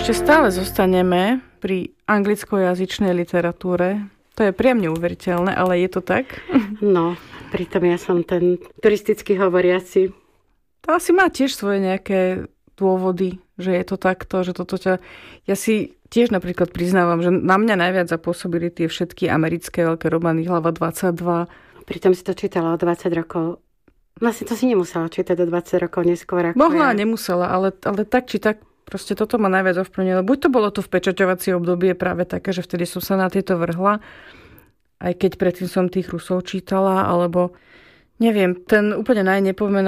Ešte stále zostaneme pri anglickojazyčnej literatúre. To je priam neuveriteľné, ale je to tak? No, pritom ja som ten turisticky hovoriaci. To asi má tiež svoje nejaké dôvody, že je to takto, že toto ťa... Ja si tiež napríklad priznávam, že na mňa najviac zapôsobili tie všetky americké veľké romány Hlava 22. Pritom si to čítala o 20 rokov. Vlastne to si nemusela čítať do 20 rokov neskôr. Ako Mohla, ja. nemusela, ale tak či tak proste toto ma najviac ovplyvnilo. Buď to bolo to vpečaťovacie obdobie práve také, že vtedy som sa na tieto vrhla, aj keď predtým som tých Rusov čítala, alebo neviem, ten úplne najnepomenateľnejší